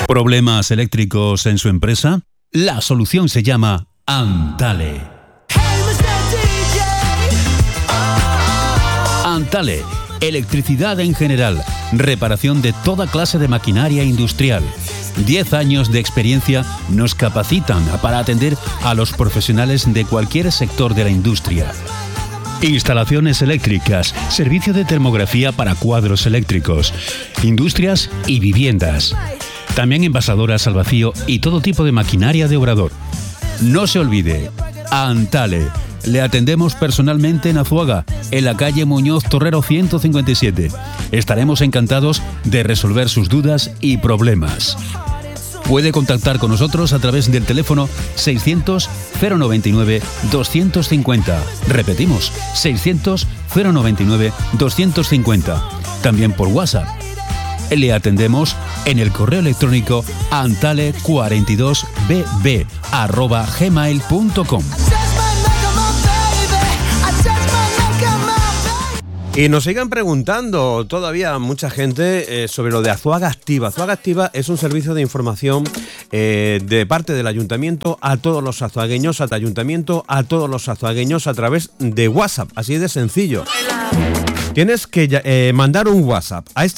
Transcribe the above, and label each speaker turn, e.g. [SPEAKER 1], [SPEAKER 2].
[SPEAKER 1] ¿Problemas eléctricos en su empresa? La solución se llama Antale. Antale, electricidad en general, reparación de toda clase de maquinaria industrial. 10 años de experiencia nos capacitan para atender a los profesionales de cualquier sector de la industria. Instalaciones eléctricas, servicio de termografía para cuadros eléctricos, industrias y viviendas. También envasadoras al vacío y todo tipo de maquinaria de obrador. No se olvide, Antale. Le atendemos personalmente en Azuaga, en la calle Muñoz Torrero 157. Estaremos encantados de resolver sus dudas y problemas. Puede contactar con nosotros a través del teléfono 600 099 250. Repetimos, 600 099 250. También por WhatsApp. Le atendemos en el correo electrónico antale42bb@gmail.com.
[SPEAKER 2] Y nos sigan preguntando todavía mucha gente sobre lo de Azuaga Activa. Azuaga Activa es un servicio de información de parte del ayuntamiento a todos los azuagueños, a través de WhatsApp. Así de sencillo. Tienes que mandar un WhatsApp a